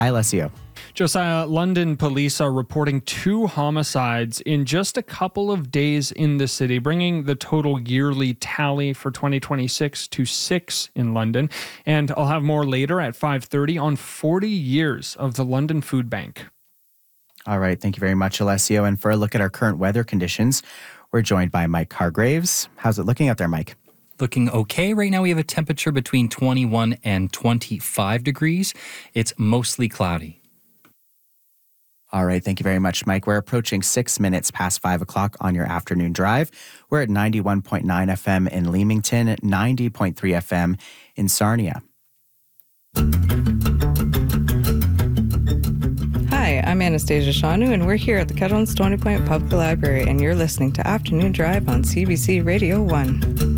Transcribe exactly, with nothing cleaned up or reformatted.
Hi, Alessio. Josiah, London police are reporting two homicides in just a couple of days in the city, bringing the total yearly tally for twenty twenty-six to six in London. And I'll have more later at five thirty on forty years of the London Food Bank. All right. Thank you very much, Alessio. And for a look at our current weather conditions, we're joined by Mike Hargraves. How's it looking out there, Mike? Looking okay. Right now we have a temperature between twenty-one and twenty-five degrees. It's mostly cloudy. All right. Thank you very much, Mike. We're approaching six minutes past five o'clock on your afternoon drive. We're at ninety-one point nine F M in Leamington, ninety point three F M in Sarnia. Hi, I'm Anastasia Shanu, and we're here at the Kettle and Stony Point Public Library, and you're listening to Afternoon Drive on C B C Radio one.